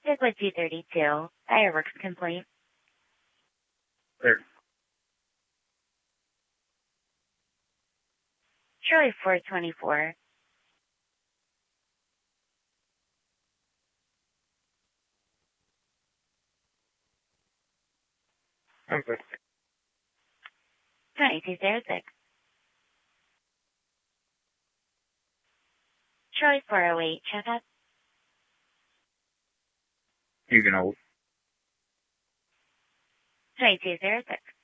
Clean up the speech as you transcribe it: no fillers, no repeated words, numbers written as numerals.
Sigma 232, fireworks complaint. Clear. Troy 424. Okay. 2206. Troy 408, check up. You can hold. 2206.